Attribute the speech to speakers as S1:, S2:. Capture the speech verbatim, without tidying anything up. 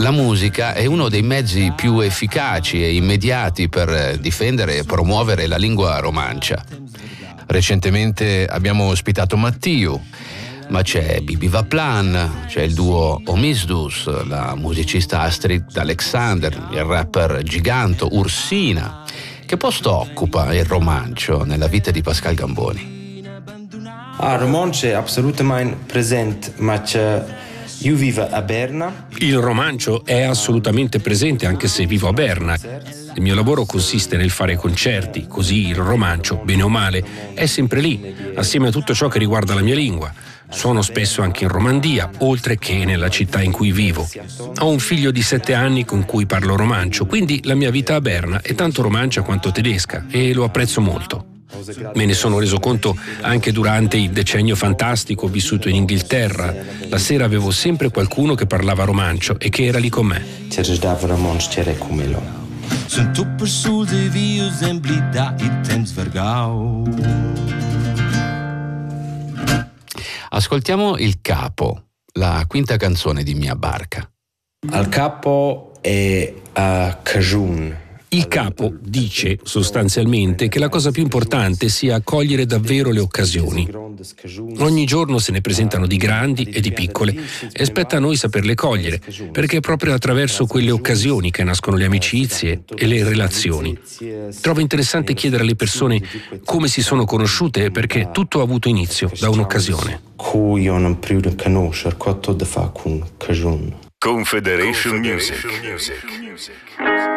S1: La musica è uno dei mezzi più efficaci e immediati per difendere e promuovere la lingua romancia.
S2: Recentemente abbiamo ospitato Mattiu.
S1: Ma c'è Bibi Vaplan, c'è il duo Omisdus, la musicista Astrid Alexander, il rapper Giganto, Ursina. Che posto occupa il romancio nella vita di Pascal Gamboni?
S3: Ah, romancio è assolutamente presente, ma c'è... io vivo a Berna.
S4: Il romancio è assolutamente presente anche se vivo a Berna. Il mio lavoro consiste nel fare concerti, così il romancio, bene o male, è sempre lì, assieme a tutto ciò che riguarda la mia lingua. Suono spesso anche in Romandia, oltre che nella città in cui vivo. Ho un figlio di sette anni con cui parlo romancio, quindi la mia vita a Berna è tanto romancia quanto tedesca e lo apprezzo molto. Me ne sono reso conto anche durante il decennio fantastico vissuto in Inghilterra. La sera avevo sempre qualcuno che parlava romancio e che era lì con me.
S5: Sunt tot persoons e vius emblida i temps vergau.
S1: Ascoltiamo Il Capo, la quinta canzone di Mia Barca.
S3: Al capo è a Cajun.
S4: Il capo dice sostanzialmente che la cosa più importante sia cogliere davvero le occasioni. Ogni giorno se ne presentano di grandi e di piccole e spetta a noi saperle cogliere, perché è proprio attraverso quelle occasioni che nascono le amicizie e le relazioni. Trovo interessante chiedere alle persone come si sono conosciute, perché tutto ha avuto inizio da un'occasione.
S6: Confederation Music.